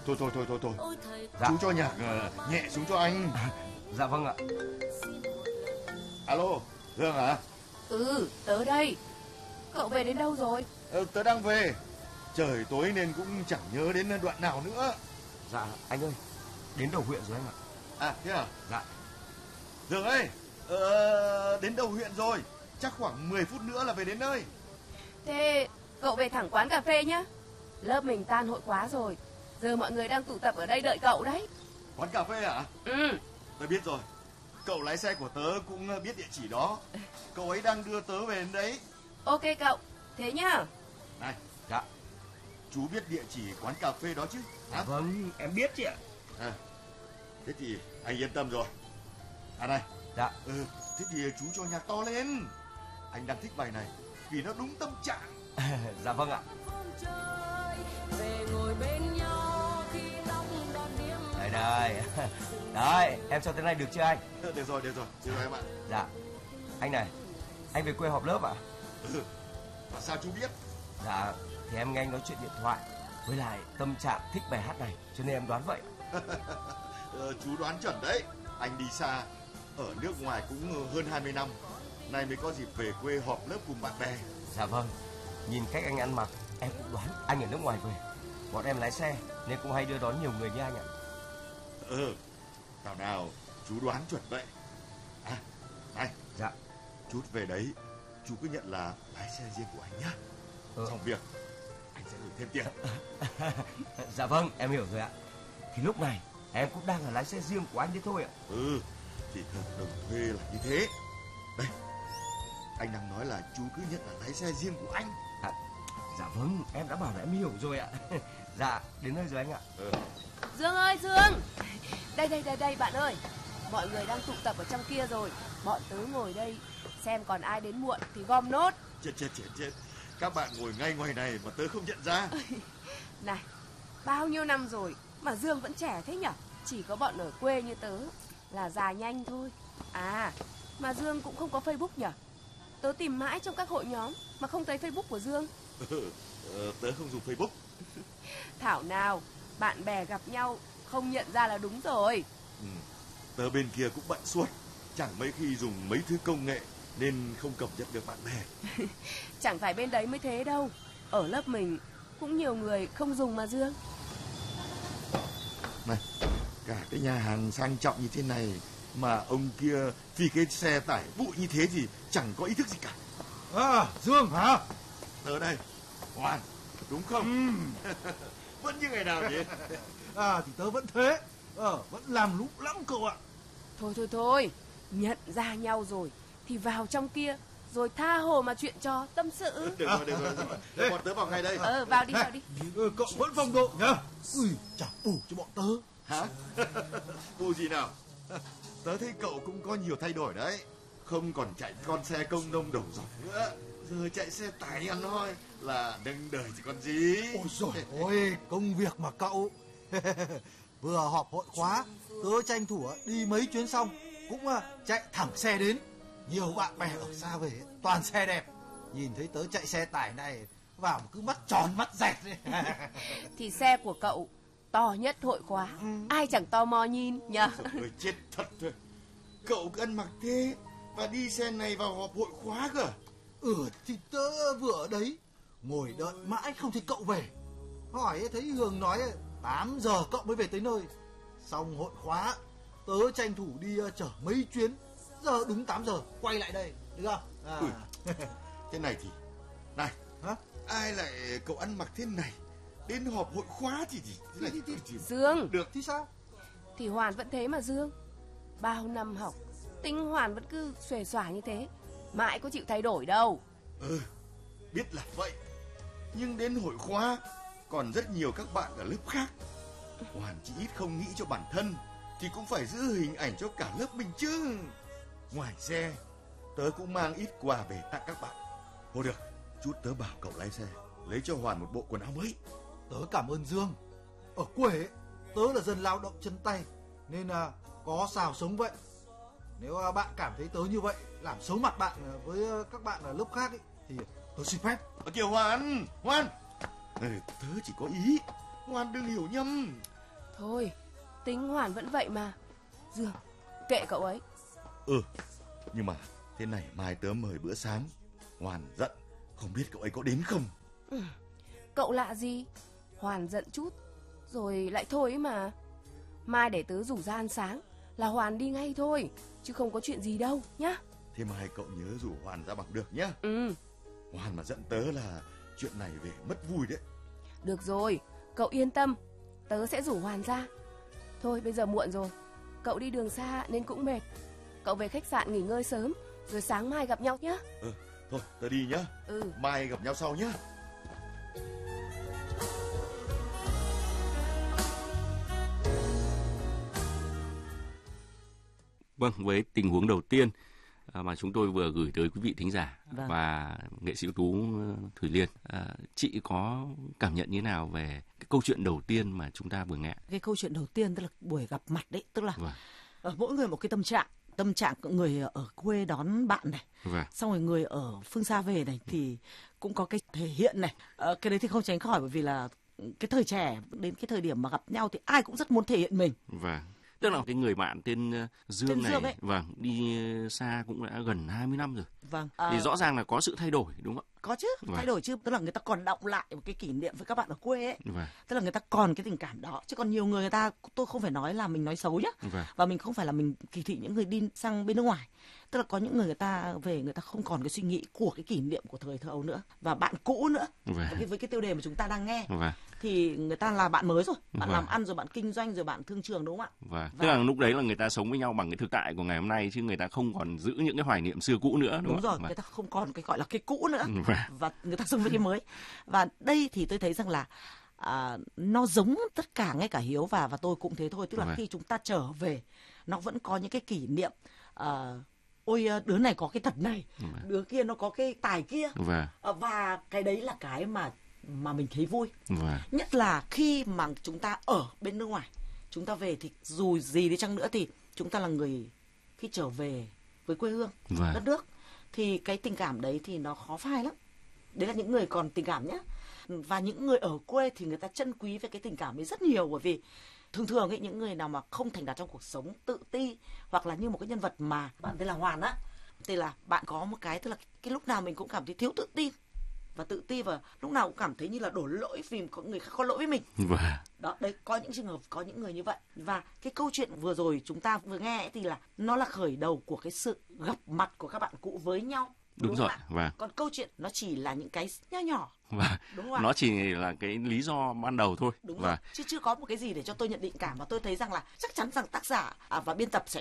Thôi. Dạ. Chú cho nhạc nhẹ xuống cho anh. Dạ vâng ạ. Alo, Dương hả? Tớ đây. Cậu về đến đâu rồi? Tớ đang về. Trời tối nên cũng chẳng nhớ đến đoạn nào nữa. Dạ anh ơi, đến đầu huyện rồi anh ạ. À thế à? Dạ. Dương ơi, đến đầu huyện rồi. Chắc khoảng 10 phút nữa là về đến nơi. Thế cậu về thẳng quán cà phê nhá. Lớp mình tan hội khóa rồi. Giờ mọi người đang tụ tập ở đây đợi cậu đấy. Quán cà phê hả? Ừ. Tớ biết rồi. Cậu lái xe của tớ cũng biết địa chỉ đó. Cậu ấy đang đưa tớ về đến đấy. Ok cậu, thế nhá. Này, Dạ. chú biết địa chỉ quán cà phê đó chứ? Dạ vâng, em biết chị ạ. À, thế thì anh yên tâm rồi. À này. Dạ. Thế thì chú cho nhạc to lên. Anh đang thích bài này vì nó đúng tâm trạng. Dạ vâng ạ. Đây. Đấy, em cho thế này được chưa anh? Được rồi em ạ. Dạ. Anh này, anh về quê họp lớp ạ? Mà sao chú biết? Dạ, thì em nghe anh nói chuyện điện thoại. Với lại tâm trạng thích bài hát này, cho nên em đoán vậy. Chú đoán chuẩn đấy. Anh đi xa, ở nước ngoài cũng hơn 20 năm. Nay mới có dịp về quê họp lớp cùng bạn bè. Dạ vâng, nhìn cách anh ăn mặc, em cũng đoán anh ở nước ngoài về. Bọn em lái xe nên cũng hay đưa đón nhiều người như anh ạ. Nào chú đoán chuẩn vậy. À, này. Dạ. Chút về đấy, chú cứ nhận là lái xe riêng của anh nhá. Xong việc, anh sẽ gửi thêm tiền. Dạ vâng, em hiểu rồi ạ. Thì lúc này em cũng đang là lái xe riêng của anh đấy thôi ạ. Thì hợp đồng thuê là như thế. Đây, anh đang nói là chú cứ nhận là lái xe riêng của anh. Dạ vâng, em đã bảo là em hiểu rồi ạ. Dạ, đến nơi rồi anh ạ. Dương ơi, Dương. Đây bạn ơi. Mọi người đang tụ tập ở trong kia rồi. Bọn tớ ngồi đây xem còn ai đến muộn thì gom nốt. Chết. Các bạn ngồi ngay ngoài này mà tớ không nhận ra. Này, bao nhiêu năm rồi mà Dương vẫn trẻ thế nhở? Chỉ có bọn ở quê như tớ là già nhanh thôi. À, mà Dương cũng không có Facebook nhở? Tớ tìm mãi trong các hội nhóm mà không thấy Facebook của Dương. Tớ không dùng Facebook. Thảo nào, bạn bè gặp nhau không nhận ra là đúng rồi. Tớ bên kia cũng bận suốt, chẳng mấy khi dùng mấy thứ công nghệ nên không cập nhật được bạn bè. Chẳng phải bên đấy mới thế đâu. Ở lớp mình cũng nhiều người không dùng mà Dương. Này, cả cái nhà hàng sang trọng như thế này mà ông kia phi cái xe tải bụi như thế thì chẳng có ý thức gì cả. Dương hả? Tớ đây, Hoàn, đúng không? Vẫn như ngày nào vậy? Thì tớ vẫn thế. Vẫn làm lũ lắm cậu ạ. Thôi, nhận ra nhau rồi thì vào trong kia rồi tha hồ mà chuyện trò tâm sự. Được rồi. Bọn tớ vào ngay đây. Vào đi. Cậu vẫn phong độ nhá. Chả bù cho bọn tớ. Hả? Bù gì nào? Tớ thấy cậu cũng có nhiều thay đổi đấy. Không còn chạy con xe công nông đồng giỏi nữa. Giờ chạy xe tải ăn thôi là nâng đời chứ còn gì. Ôi giời ơi, công việc mà cậu. Vừa họp hội khóa, tớ tranh thủ đi mấy chuyến xong cũng chạy thẳng xe đến. Nhiều bạn bè ở xa về toàn xe đẹp. Nhìn thấy tớ chạy xe tải này vào mà cứ mắt tròn mắt dẹt. Thì xe của cậu to nhất hội khóa, ai chẳng tò mò nhìn nhờ. Ôi chết thật thôi. Cậu cứ ăn mặc thế và đi xe này vào họp hội khóa cơ. Thì tớ vừa ở đấy ngồi đợi mãi không thấy cậu về. Hỏi thấy Hường nói 8 giờ cậu mới về tới nơi. Xong hội khóa tớ tranh thủ đi chở mấy chuyến. Giờ đúng 8 giờ quay lại đây, được không? Thế này thì này, ai lại cậu ăn mặc thế này đến họp hội khóa thì thế này thì Dương được thì sao? Thì Hoàn vẫn thế mà Dương. Bao năm học tính Hoàn vẫn cứ xuề xòa như thế, mãi có chịu thay đổi đâu. Biết là vậy, nhưng đến hội khóa còn rất nhiều các bạn ở lớp khác. Hoàn chỉ ít không nghĩ cho bản thân thì cũng phải giữ hình ảnh cho cả lớp mình chứ. Ngoài xe, tớ cũng mang ít quà về tặng các bạn. Thôi được, chút tớ bảo cậu lái xe lấy cho Hoàn một bộ quần áo mới. Tớ cảm ơn Dương. Ở quê tớ là dân lao động chân tay nên có sao sống vậy. Nếu bạn cảm thấy tớ như vậy làm xấu mặt bạn với các bạn ở lớp khác thì tớ xin phép. Kìa Hoàn, tớ chỉ có ý, Hoàn đừng hiểu nhầm. Thôi, tính Hoàn vẫn vậy mà. Dương, kệ cậu ấy. Nhưng mà thế này mai tớ mời bữa sáng. Hoàn giận, không biết cậu ấy có đến không? Cậu lạ gì? Hoàn giận chút rồi lại thôi ấy mà. Mai để tớ rủ ra ăn sáng là Hoàn đi ngay thôi, chứ không có chuyện gì đâu nhá. Thế mai cậu nhớ rủ Hoàn ra bằng được nhá. Hoàn mà giận tớ là chuyện này về mất vui đấy. Được rồi, cậu yên tâm, tớ sẽ rủ Hoàn ra. Thôi bây giờ muộn rồi, cậu đi đường xa nên cũng mệt. Cậu về khách sạn nghỉ ngơi sớm, rồi sáng mai gặp nhau nhá. Thôi tớ đi nhá. Mai gặp nhau sau nhá. Vâng, với tình huống đầu tiên mà chúng tôi vừa gửi tới quý vị thính giả và nghệ sĩ ưu tú Thủy Liên, chị có cảm nhận như thế nào về cái câu chuyện đầu tiên mà chúng ta vừa nghe? Cái câu chuyện đầu tiên tức là buổi gặp mặt đấy, tức là mỗi người một cái tâm trạng người ở quê đón bạn này, xong rồi người ở phương xa về này thì cũng có cái thể hiện này. Cái đấy thì không tránh khỏi, bởi vì là cái thời trẻ đến cái thời điểm mà gặp nhau thì ai cũng rất muốn thể hiện mình. Tức là cái người bạn tên Dương này, đi xa cũng đã gần 20 năm rồi. Thì rõ ràng là có sự thay đổi, đúng không ạ? Có chứ, thay đổi chứ, tức là người ta còn đọng lại một cái kỷ niệm với các bạn ở quê ấy. Tức là người ta còn cái tình cảm đó, chứ còn nhiều người ta, tôi không phải nói là mình nói xấu nhá. Và mình không phải là mình kỳ thị những người đi sang bên nước ngoài. Tức là có những người ta về, người ta không còn cái suy nghĩ của cái kỷ niệm của thời thơ ấu nữa, và bạn cũ nữa. Với cái tiêu đề mà chúng ta đang nghe thì người ta là bạn mới rồi, bạn làm ăn rồi, bạn kinh doanh rồi, bạn thương trường, đúng không ạ? Tức là lúc đấy là người ta sống với nhau bằng cái thực tại của ngày hôm nay, chứ người ta không còn giữ những cái hoài niệm xưa cũ nữa, đúng rồi, người ta không còn cái gọi là cái cũ nữa, và người ta sống với cái mới. Và đây thì tôi thấy rằng là nó giống tất cả, ngay cả Hiếu và tôi cũng thế thôi, tức là khi chúng ta trở về nó vẫn có những cái kỷ niệm. Ôi, đứa này có cái thật này, đứa kia nó có cái tài kia, và cái đấy là cái mà mình thấy vui. Nhất là khi mà chúng ta ở bên nước ngoài, chúng ta về thì dù gì đi chăng nữa thì chúng ta là người khi trở về với quê hương, đất nước, thì cái tình cảm đấy thì nó khó phai lắm. Đấy là những người còn tình cảm nhé. Và những người ở quê thì người ta trân quý về cái tình cảm ấy rất nhiều, bởi vì thường ấy, những người nào mà không thành đạt trong cuộc sống, tự ti, hoặc là như một cái nhân vật mà bạn tên là Hoàn á, thì là bạn có một cái, tức là cái lúc nào mình cũng cảm thấy thiếu tự tin và lúc nào cũng cảm thấy như là đổ lỗi vì có người khác có lỗi với mình. Đó, đấy, có những trường hợp, có những người như vậy. Và cái câu chuyện vừa rồi chúng ta vừa nghe ấy, thì là nó là khởi đầu của cái sự gặp mặt của các bạn cũ với nhau. Đúng rồi. Còn câu chuyện nó chỉ là những cái nhỏ. Đúng nó chỉ là cái lý do ban đầu thôi. Đúng rồi. Chứ chưa có một cái gì để cho tôi nhận định cả, mà tôi thấy rằng là chắc chắn rằng tác giả và biên tập sẽ